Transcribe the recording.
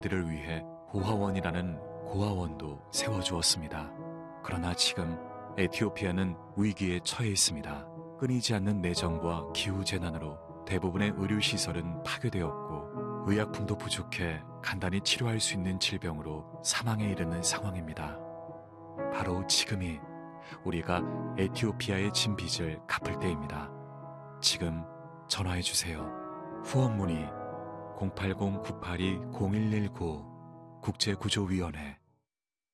들을 위해 고아원이라는 고아원도 세워주었습니다. 그러나 지금 에티오피아는 위기에 처해 있습니다. 끊이지 않는 내전과 기후재난으로 대부분의 의료시설은 파괴되었고 의약품도 부족해 간단히 치료할 수 있는 질병으로 사망에 이르는 상황입니다. 바로 지금이 우리가 에티오피아에 진 빚을 갚을 때입니다. 지금 전화해 주세요. 후원 문의 080-982-0119 국제구조위원회